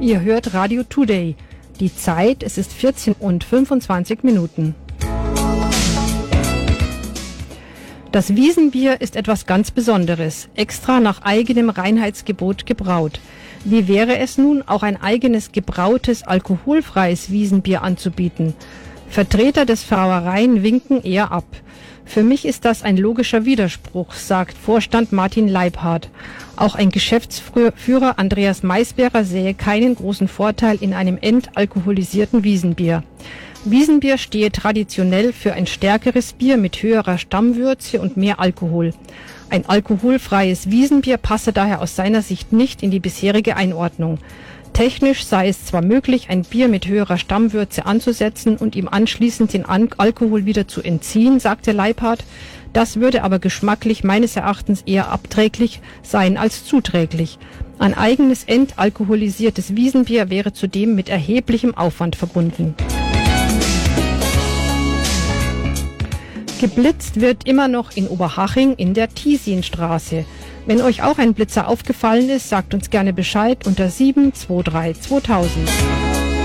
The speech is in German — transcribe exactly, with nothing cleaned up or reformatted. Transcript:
Ihr hört Radio Today. Die Zeit, es ist vierzehn und fünfundzwanzig Minuten. Das Wiesenbier ist etwas ganz Besonderes, extra nach eigenem Reinheitsgebot gebraut. Wie wäre es nun, auch ein eigenes gebrautes, alkoholfreies Wiesenbier anzubieten? Vertreter des Brauereien winken eher ab. Für mich ist das ein logischer Widerspruch, sagt Vorstand Martin Leibhardt. Auch ein Geschäftsführer Andreas Maisberer sähe keinen großen Vorteil in einem entalkoholisierten Wiesenbier. Wiesenbier stehe traditionell für ein stärkeres Bier mit höherer Stammwürze und mehr Alkohol. Ein alkoholfreies Wiesenbier passe daher aus seiner Sicht nicht in die bisherige Einordnung. Technisch sei es zwar möglich, ein Bier mit höherer Stammwürze anzusetzen und ihm anschließend den An- Alkohol wieder zu entziehen, sagte Leibhardt. Das würde aber geschmacklich meines Erachtens eher abträglich sein als zuträglich. Ein eigenes entalkoholisiertes Wiesenbier wäre zudem mit erheblichem Aufwand verbunden. Geblitzt wird immer noch in Oberhaching in der Tiesinstraße. Wenn euch auch ein Blitzer aufgefallen ist, sagt uns gerne Bescheid unter sieben zwei drei zweitausend.